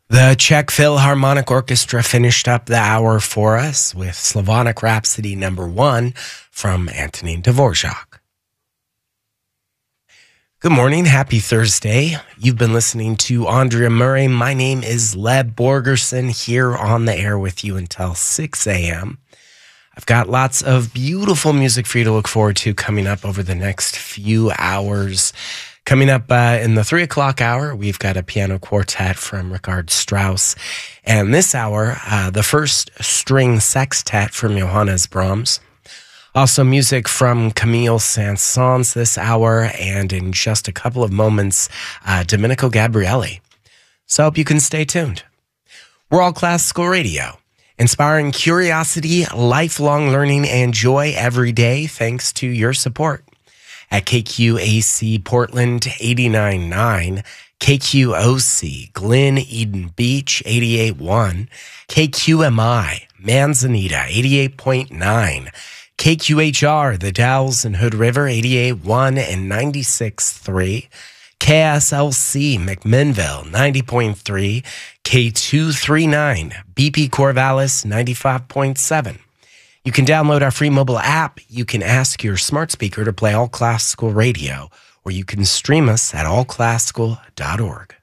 The Czech Philharmonic Orchestra finished up the hour for us with Slavonic Rhapsody #1 from Antonin Dvorak. Good morning. Happy Thursday. You've been listening to Andrea Murray. My name is Leb Borgerson, here on the air with you until 6 a.m. I've got lots of beautiful music for you to look forward to coming up over the next few hours. Coming up in the 3 o'clock hour, we've got a piano quartet from Richard Strauss. And this hour, the first string sextet from Johannes Brahms. Also music from Camille Saint-Saëns this hour, and in just a couple of moments, Domenico Gabrielli. So I hope you can stay tuned. We're All Classical Radio, inspiring curiosity, lifelong learning, and joy every day thanks to your support. At KQAC Portland 89.9, KQOC Glen Eden Beach 88.1, KQMI Manzanita 88.9, KQHR The Dalles and Hood River 88.1 and 96.3, KSLC McMinnville 90.3, K239 BP Corvallis 95.7. You can download our free mobile app. You can ask your smart speaker to play All Classical Radio, or you can stream us at allclassical.org.